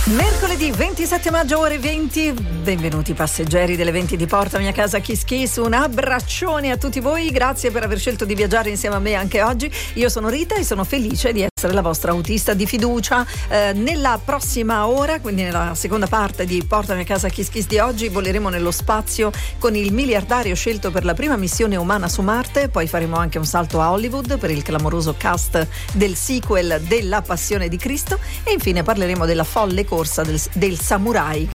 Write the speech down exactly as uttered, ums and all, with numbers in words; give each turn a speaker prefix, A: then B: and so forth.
A: Mercoledì ventisette maggio, ore venti. Benvenuti passeggeri delle venti di Porta Mia Casa Kiss Kiss. Un abbraccione a tutti voi, grazie per aver scelto di viaggiare insieme a me anche oggi. Io sono Rita e sono felice di essere la vostra autista di fiducia. Eh, nella prossima ora, quindi nella seconda parte di Porta Mia Casa Kiss Kiss di oggi, voleremo nello spazio con il miliardario scelto per la prima missione umana su Marte. Poi faremo anche un salto a Hollywood per il clamoroso cast del sequel della Passione di Cristo e infine parleremo della folle corsa del, del samurai